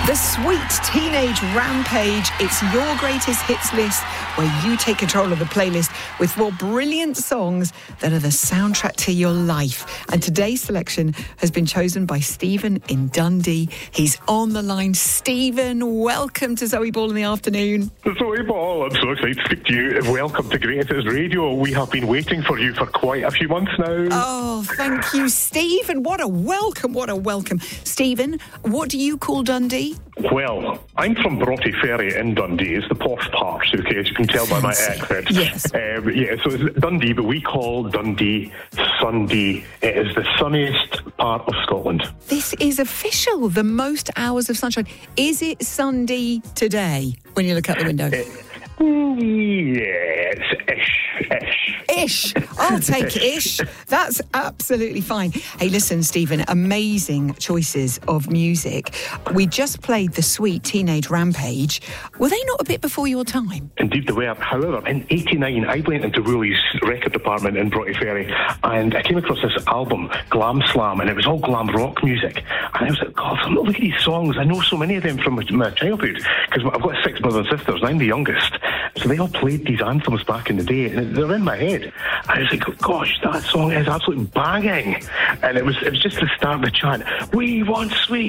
The Sweet Teenage Rampage. It's your greatest hits list where you take control of the playlist with 4 brilliant songs that are the soundtrack to your life. And today's selection has been chosen by Stephen in Dundee. He's on the line. Stephen, welcome to Zoe Ball in the Afternoon. Zoe Ball, I'm so excited to speak to you. Welcome to Great Hits Radio. We have been waiting for you for quite a few months now. Oh, thank you, Stephen. What a welcome, what a welcome. Stephen, what do you call Dundee? Well, I'm from Broughty Ferry in Dundee. It's the posh part, okay, as you can tell by my accent. Yes. So it's Dundee, but we call Dundee Sunday. It is the sunniest part of Scotland. This is official, the most hours of sunshine. Is it Sunday today when you look out the window? Yes, ish. Ish. I'll take ish. That's absolutely fine. Hey, listen, Stephen, amazing choices of music. We just played The Sweet Teenage Rampage. Were they not a bit before your time? Indeed, they were. However, in '89, I went into Woolie's record department in Broughty Ferry and I came across this album, Glam Slam, and it was all glam rock music. And I was like, God, look at these songs. I know so many of them from my childhood because I've got 6 brothers and sisters and I'm the youngest. So they all played these anthems back in the day and they're in my head. And I was like, gosh, that song is absolutely banging. And it was just to start the chant, we want sweet.